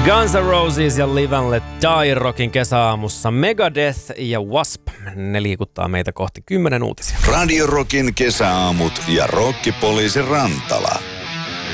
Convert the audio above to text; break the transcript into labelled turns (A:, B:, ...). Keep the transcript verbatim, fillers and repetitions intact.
A: Guns N' Roses ja Live and Let Die Rockin kesäaamussa. Megadeth ja Wasp, ne liikuttaa meitä kohti kymmenen uutisia.
B: Radio Rockin kesäaamut ja Rokkipoliisi Rantala.